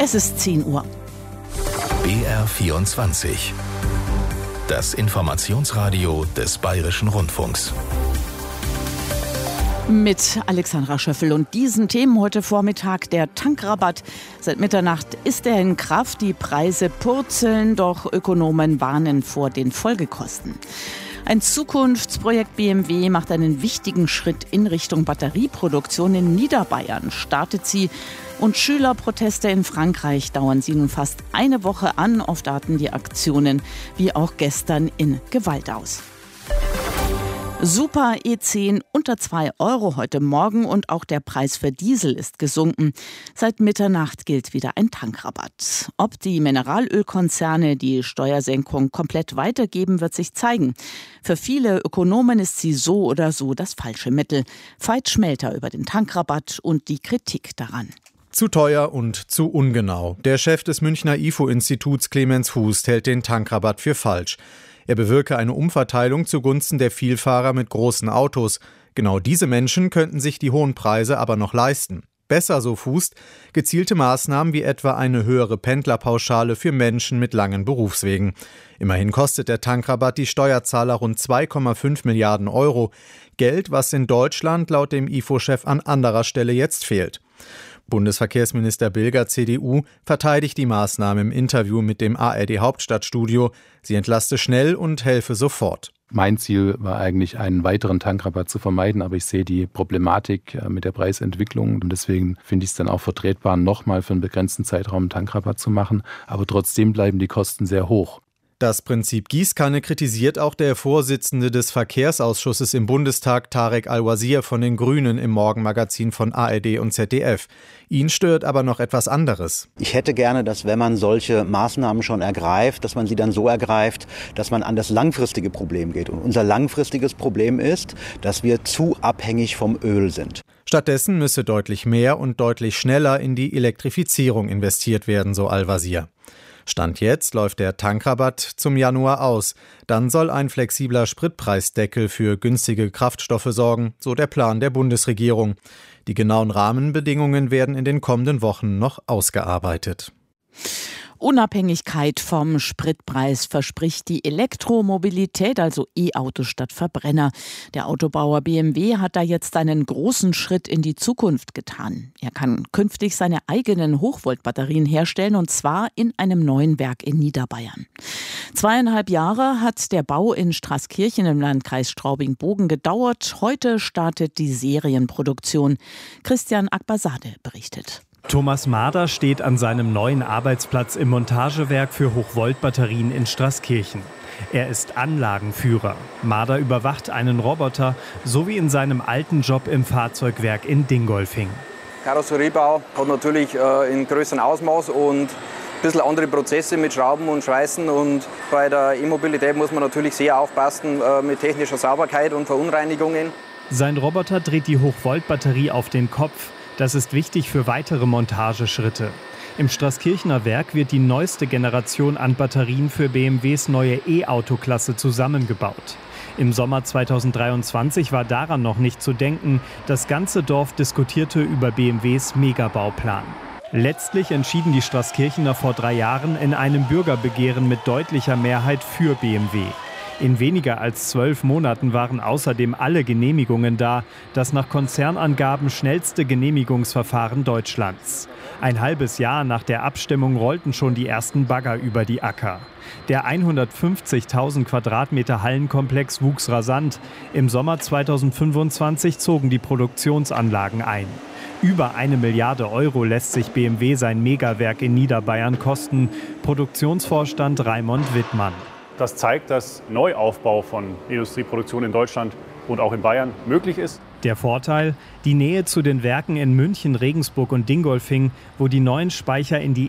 Es ist 10 Uhr. BR24. Das Informationsradio des Bayerischen Rundfunks. Mit Alexandra Schöffel und diesen Themen heute Vormittag. Der Tankrabatt. Seit Mitternacht ist er in Kraft. Die Preise purzeln, doch Ökonomen warnen vor den Folgekosten. Ein Zukunftsprojekt BMW macht einen wichtigen Schritt in Richtung Batterieproduktion in Niederbayern. Startet sie. Und Schülerproteste in Frankreich dauern sie nun fast eine Woche an. Oft arten die Aktionen wie auch gestern in Gewalt aus. Super E10 unter 2 € heute Morgen und auch der Preis für Diesel ist gesunken. Seit Mitternacht gilt wieder ein Tankrabatt. Ob die Mineralölkonzerne die Steuersenkung komplett weitergeben, wird sich zeigen. Für viele Ökonomen ist sie so oder so das falsche Mittel. Veit Schmelter über den Tankrabatt und die Kritik daran. Zu teuer und zu ungenau. Der Chef des Münchner IFO-Instituts Clemens Hust hält den Tankrabatt für falsch. Er bewirke eine Umverteilung zugunsten der Vielfahrer mit großen Autos. Genau diese Menschen könnten sich die hohen Preise aber noch leisten. Besser, so Hust, gezielte Maßnahmen wie etwa eine höhere Pendlerpauschale für Menschen mit langen Berufswegen. Immerhin kostet der Tankrabatt die Steuerzahler rund 2,5 Milliarden €. Geld, was in Deutschland laut dem IFO-Chef an anderer Stelle jetzt fehlt. Bundesverkehrsminister Bilger, CDU, verteidigt die Maßnahme im Interview mit dem ARD-Hauptstadtstudio. Sie entlaste schnell und helfe sofort. Mein Ziel war eigentlich, einen weiteren Tankrabatt zu vermeiden, aber ich sehe die Problematik mit der Preisentwicklung und deswegen finde ich es dann auch vertretbar, nochmal für einen begrenzten Zeitraum einen Tankrabatt zu machen. Aber trotzdem bleiben die Kosten sehr hoch. Das Prinzip Gießkanne kritisiert auch der Vorsitzende des Verkehrsausschusses im Bundestag, Tarek Al-Wazir von den Grünen, im Morgenmagazin von ARD und ZDF. Ihn stört aber noch etwas anderes. Ich hätte gerne, dass wenn man solche Maßnahmen schon ergreift, dass man sie dann so ergreift, dass man an das langfristige Problem geht. Und unser langfristiges Problem ist, dass wir zu abhängig vom Öl sind. Stattdessen müsse deutlich mehr und deutlich schneller in die Elektrifizierung investiert werden, so Al-Wazir. Stand jetzt läuft der Tankrabatt zum Januar aus. Dann soll ein flexibler Spritpreisdeckel für günstige Kraftstoffe sorgen, so der Plan der Bundesregierung. Die genauen Rahmenbedingungen werden in den kommenden Wochen noch ausgearbeitet. Unabhängigkeit vom Spritpreis verspricht die Elektromobilität, also E-Autos statt Verbrenner. Der Autobauer BMW hat da jetzt einen großen Schritt in die Zukunft getan. Er kann künftig seine eigenen Hochvoltbatterien herstellen, und zwar in einem neuen Werk in Niederbayern. 2,5 Jahre hat der Bau in Straßkirchen im Landkreis Straubing-Bogen gedauert. Heute startet die Serienproduktion. Christian Akbasade berichtet. Thomas Mader steht an seinem neuen Arbeitsplatz im Montagewerk für Hochvoltbatterien in Straßkirchen. Er ist Anlagenführer. Mader überwacht einen Roboter, so wie in seinem alten Job im Fahrzeugwerk in Dingolfing. Karosseriebau hat natürlich in größerem Ausmaß und ein bisschen andere Prozesse mit Schrauben und Schweißen. Und bei der E-Mobilität muss man natürlich sehr aufpassen mit technischer Sauberkeit und Verunreinigungen. Sein Roboter dreht die Hochvoltbatterie auf den Kopf. Das ist wichtig für weitere Montageschritte. Im Straßkirchener Werk wird die neueste Generation an Batterien für BMWs neue E-Auto-Klasse zusammengebaut. Im Sommer 2023 war daran noch nicht zu denken. Das ganze Dorf diskutierte über BMWs Megabauplan. Letztlich entschieden die Straßkirchener vor 3 Jahren in einem Bürgerbegehren mit deutlicher Mehrheit für BMW. In weniger als 12 Monaten waren außerdem alle Genehmigungen da, das nach Konzernangaben schnellste Genehmigungsverfahren Deutschlands. Ein halbes Jahr nach der Abstimmung rollten schon die ersten Bagger über die Acker. Der 150.000 Quadratmeter Hallenkomplex wuchs rasant. Im Sommer 2025 zogen die Produktionsanlagen ein. Über 1 Milliarde € lässt sich BMW sein Megawerk in Niederbayern kosten. Produktionsvorstand Raimund Wittmann. Das zeigt, dass Neuaufbau von Industrieproduktion in Deutschland und auch in Bayern möglich ist. Der Vorteil? Die Nähe zu den Werken in München, Regensburg und Dingolfing, wo die neuen Speicher in die